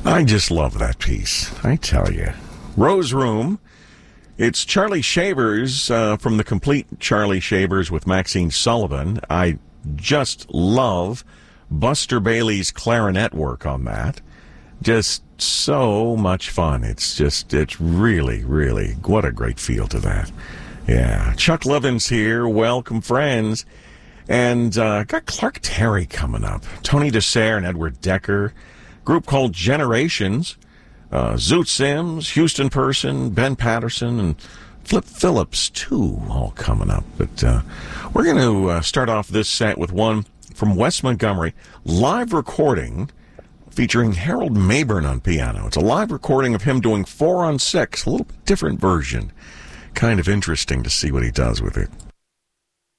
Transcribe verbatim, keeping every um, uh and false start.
I just love that piece, I tell you. Rose Room. It's Charlie Shavers uh, from the complete Charlie Shavers with Maxine Sullivan. I just love Buster Bailey's clarinet work on that. Just so much fun. It's just, it's really, really, what a great feel to that. Yeah. Chuck Levin's here. Welcome, friends. And uh, got Clark Terry coming up. Tony DeSere and Edward Decker. Group called Generations. Uh, Zoot Sims, Houston Person, Ben Patterson, and Flip Phillips, too, all coming up. But uh, we're going to uh, start off this set with one from Wes Montgomery, live recording featuring Harold Mabern on piano. It's a live recording of him doing four on six, a little bit different version. Kind of interesting to see what he does with it.